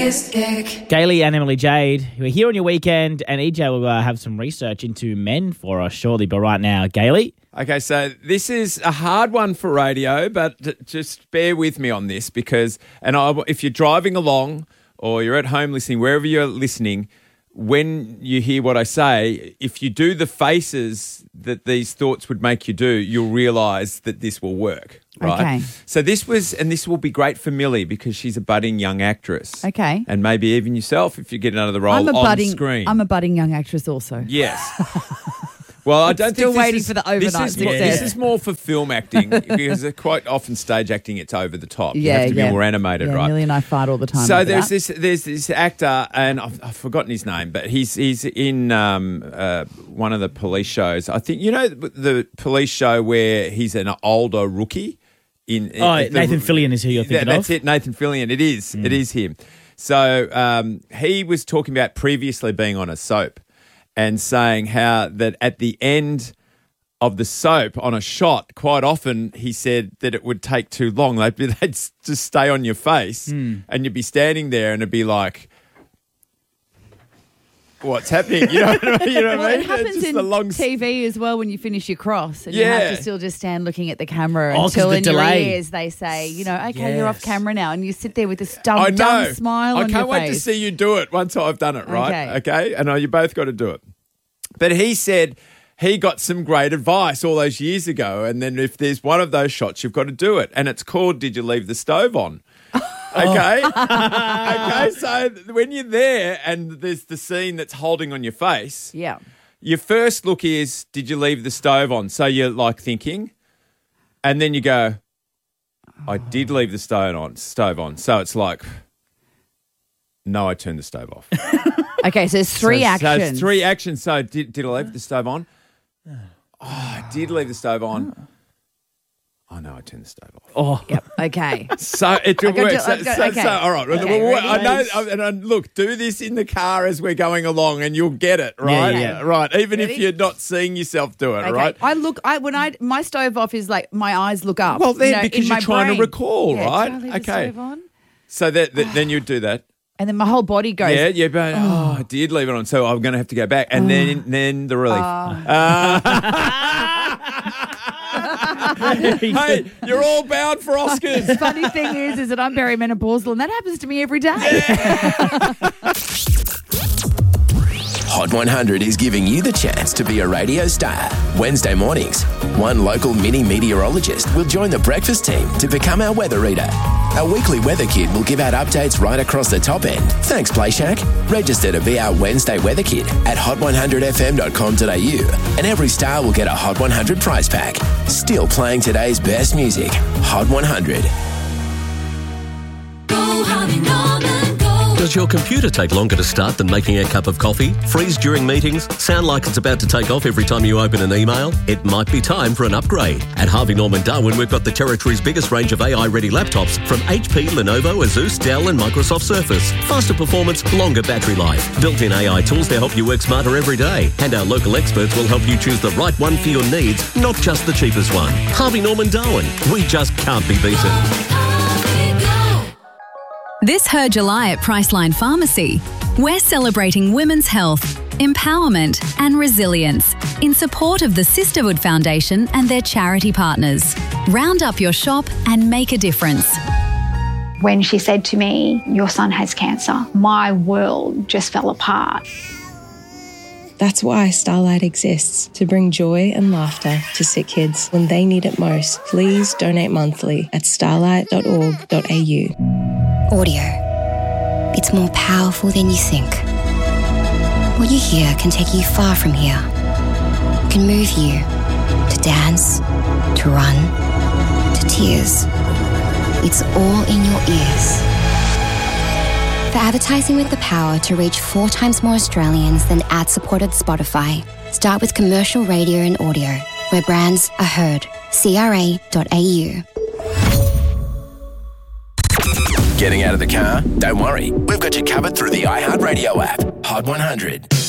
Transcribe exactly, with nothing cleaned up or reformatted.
biggest ick. Gailey and Emily Jade, we're here on your weekend, and E J will uh, have some research into men for us shortly. But right now, Gailey. Okay, so this is a hard one for radio, but t- just bear with me on this because, and I, if you're driving along or you're at home listening, wherever you're listening, when you hear what I say, if you do the faces that these thoughts would make you do, you'll realise that this will work, right? Okay. So this was, and this will be great for Millie because she's a budding young actress. Okay. And maybe even yourself if you get another role I'm a on budding, screen. I'm a budding young actress also. Yes. Well, I don't Still think this waiting is, for the overnight this is, more, success. this is more for film acting because quite often stage acting, it's over the top. You Yeah, have to yeah. be more animated, yeah, right? Millie and I fight all the time. So over there's that. this there's this actor, and I've, I've forgotten his name, but he's he's in um, uh, one of the police shows. I think you know the police show where he's an older rookie. In Oh, the, Nathan Fillion is who you're thinking that, That's of? it, Nathan Fillion. It is. Mm. It is him. So um, he was talking about previously being on a soap and saying how that at the end of the soap on a shot, quite often he said that it would take too long. They'd, be, they'd just stay on your face mm. and you'd be standing there and it'd be like, what's happening? You know what I mean? You know what well, I mean? it happens It's just in the long... T V as well when you finish your cross and you Yeah. have to still just stand looking at the camera Oh, 'cause until the in delay. your ears they say, you know, okay, you're off Yes. camera now, and you sit there with this dumb, I know. dumb smile I on your can't wait face. to see you do it once I've done it, right? Okay. Okay? And you both got to do it. But he said he got some great advice all those years ago, and then if there's one of those shots, you've got to do it. And it's called Did You Leave the Stove On? Okay? Okay, so when you're there and there's the scene that's holding on your face, Yeah. your first look is, did you leave the stove on? So you're like thinking, and then you go, I did leave the stove on. Stove on. So it's like, no, I turned the stove off. Okay, so there's three so, actions. So it's three actions. So did, did I leave the stove on? Oh, I did leave the stove on. Oh, no, I turned the stove off. Oh, Yep. Okay. So it got works. you- So, I've got- so, okay. so, all right. Okay, Well, ready? I know. And I, look, do this in the car as we're going along, and you'll get it, right? Yeah, yeah. Right. Even if Ready? you're not seeing yourself do it, Okay. right? I look. I when I my stove off is like my eyes look up. Well, then you know, because in you're my trying brain. to recall, Yeah, right? did I leave the Okay. stove on? So that, that then you'd do that. And then my whole body goes. Yeah, yeah, but oh, I did leave it on, so I'm going to have to go back, and then then the relief. Uh, hey, you're all bound for Oscars. Funny thing is, is that I'm perimenopausal, and that happens to me every day. Hot one hundred is giving you the chance to be a radio star. Wednesday mornings, one local mini meteorologist will join the breakfast team to become our weather reader. Our weekly weather kid will give out updates right across the top end. Thanks, Play Shack. Register to be our Wednesday weather kid at hot one hundred f m dot com dot a u, and every star will get a Hot one hundred prize pack. Still playing today's best music. Hot one hundred. Go, Harvey Norman, go. Does your computer take longer to start than making a cup of coffee? Freeze during meetings? Sound like it's about to take off every time you open an email? It might be time for an upgrade. At Harvey Norman Darwin, we've got the territory's biggest range of A I-ready laptops from H P, Lenovo, Asus, Dell and Microsoft Surface. Faster performance, longer battery life. Built-in A I tools to help you work smarter every day. And our local experts will help you choose the right one for your needs, not just the cheapest one. Harvey Norman Darwin. We just can't be beaten. This Her July at Priceline Pharmacy, we're celebrating women's health, empowerment and resilience in support of the Sisterhood Foundation and their charity partners. Round up your shop and make a difference. When she said to me, your son has cancer, my world just fell apart. That's why Starlight exists, to bring joy and laughter to sick kids when they need it most. Please donate monthly at starlight dot org dot a u. Audio. It's more powerful than you think. What you hear can take you far from here. It can move you to dance, to run, to tears. It's all in your ears. For advertising with the power to reach four times more Australians than ad-supported Spotify, start with commercial radio and audio, where brands are heard. c r a dot a u. Getting out of the car? Don't worry. We've got you covered through the iHeartRadio app. Hot one hundred.